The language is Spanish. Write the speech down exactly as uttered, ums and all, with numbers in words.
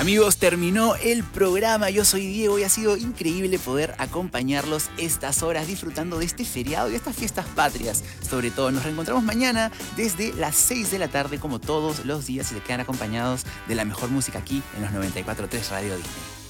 Amigos, terminó el programa. Yo soy Diego y ha sido increíble poder acompañarlos estas horas disfrutando de este feriado y de estas fiestas patrias. Sobre todo, nos reencontramos mañana desde las seis de la tarde como todos los días y se quedan acompañados de la mejor música aquí en los noventa y cuatro punto tres Radio Disney.